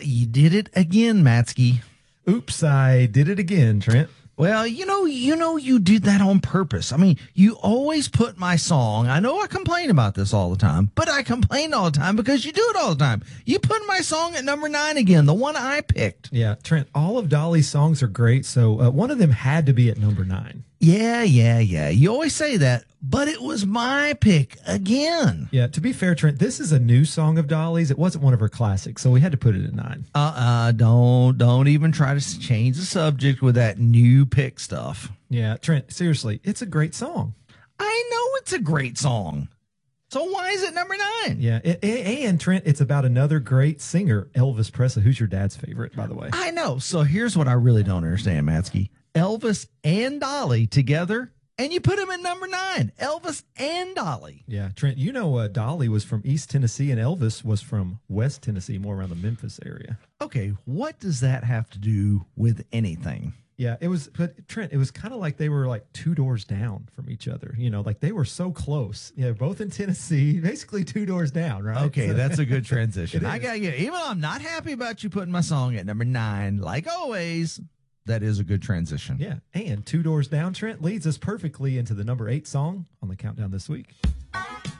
You did it again, Matsky. Oops, I did it again, Trent. Well, you did that on purpose. I mean, you always put my song. I know I complain about this all the time, but I complain all the time because you do it all the time. You put my song at number 9 again, the one I picked. Yeah, Trent, all of Dolly's songs are great, so one of them had to be at number 9. Yeah. You always say that, but it was my pick again. Yeah, to be fair, Trent, this is a new song of Dolly's. It wasn't one of her classics, so we had to put it at 9. Don't even try to change the subject with that new pick stuff. Yeah, Trent, seriously, it's a great song. I know it's a great song. So why is it number 9? Yeah, and Trent, it's about another great singer, Elvis Presley, who's your dad's favorite, by the way. I know. So here's what I really don't understand, Matsky. Elvis and Dolly together, and you put him at number 9. Elvis and Dolly. Yeah, Trent, Dolly was from East Tennessee and Elvis was from West Tennessee, more around the Memphis area. Okay, what does that have to do with anything? Yeah, but Trent, it was kind of like they were like 2 doors down from each other. Like they were so close. Yeah, both in Tennessee, basically 2 doors down, right? Okay, that's a good transition. It I is. gotta get, even though I'm not happy about you putting my song at number 9, like always, that is a good transition. Yeah, and 2 doors down, Trent, leads us perfectly into the number 8 song on the countdown this week.